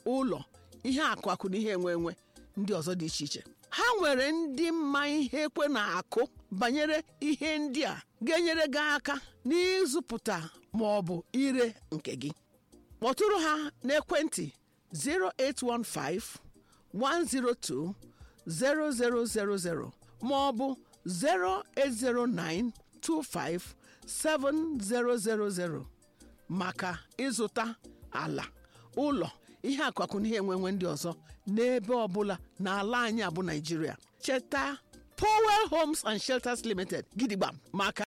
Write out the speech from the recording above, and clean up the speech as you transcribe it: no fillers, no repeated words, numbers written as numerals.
ụlọ, ihe akụ na ihe enwe ndị ọzọ dị iche iche. Ha nwere ndị mma ihe ekwe na akụ banyere ihe ndị a ga-enyere gị aka n'ịzụpụta ma ọ bụ ire nke gị. Kpọtụrụ ha n'ekwentị 0815 102 0000 ma ọ bụ 0809 25 7000 maka ịzụta ala, ụlọ, ihe akụ na ihe enwe ndị ọzọ n'ebe ọbụla n'ala anyị abụ Nigeria. Cheta Powell Homes and Shelters Limited, gidigba maka